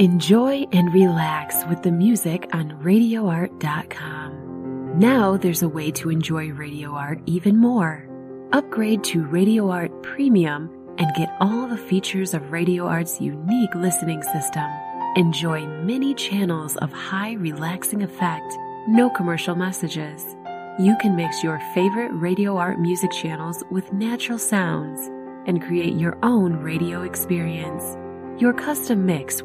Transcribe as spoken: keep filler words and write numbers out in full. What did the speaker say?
Enjoy and relax with the music on radio art dot com. Now there's a way to enjoy Radio Art even more. Upgrade to Radio Art Premium and get all the features of Radio Art's unique listening system. Enjoy many channels of high relaxing effect, no commercial messages. You can mix your favorite Radio Art music channels with natural sounds and create your own radio experience. Your custom mix